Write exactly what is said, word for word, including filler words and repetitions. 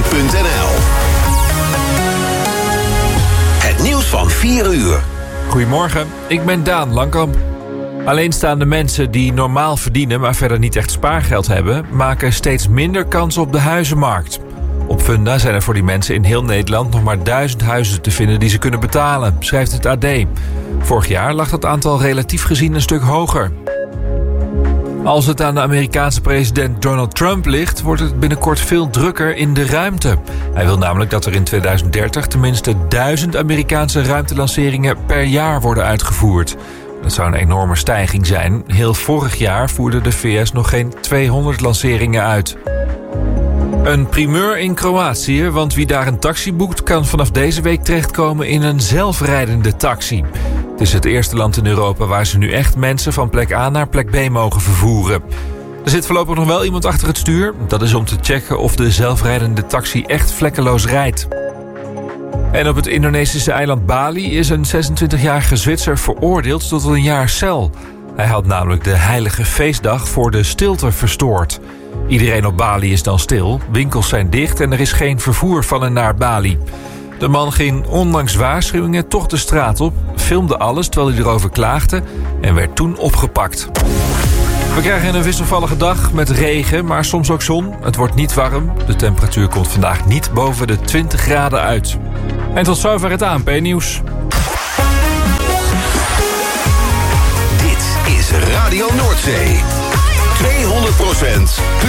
punt n l. Het nieuws van vier uur. Goedemorgen, ik ben Daan Langkamp. Alleenstaande mensen die normaal verdienen, maar verder niet echt spaargeld hebben, maken steeds minder kans op de huizenmarkt. Op Funda zijn er voor die mensen in heel Nederland nog maar duizend huizen te vinden die ze kunnen betalen, schrijft het A D. Vorig jaar lag dat aantal relatief gezien een stuk hoger. Als het aan de Amerikaanse president Donald Trump ligt, wordt het binnenkort veel drukker in de ruimte. Hij wil namelijk dat er in tweeduizend dertig tenminste duizend Amerikaanse ruimtelanceringen per jaar worden uitgevoerd. Dat zou een enorme stijging zijn. Heel vorig jaar voerde de V S nog geen tweehonderd lanceringen uit. Een primeur in Kroatië, want wie daar een taxi boekt kan vanaf deze week terechtkomen in een zelfrijdende taxi. Het is het eerste land in Europa waar ze nu echt mensen van plek A naar plek B mogen vervoeren. Er zit voorlopig nog wel iemand achter het stuur. Dat is om te checken of de zelfrijdende taxi echt vlekkeloos rijdt. En op het Indonesische eiland Bali is een zesentwintigjarige Zwitser veroordeeld tot een jaar cel. Hij had namelijk de heilige feestdag voor de stilte verstoord. Iedereen op Bali is dan stil, winkels zijn dicht en er is geen vervoer van en naar Bali. De man ging ondanks waarschuwingen toch de straat op, filmde alles terwijl hij erover klaagde en werd toen opgepakt. We krijgen een wisselvallige dag met regen, maar soms ook zon. Het wordt niet warm. De temperatuur komt vandaag niet boven de twintig graden uit. En tot zover het A N P-nieuws. Dit is Radio Noordzee. tweehonderd procent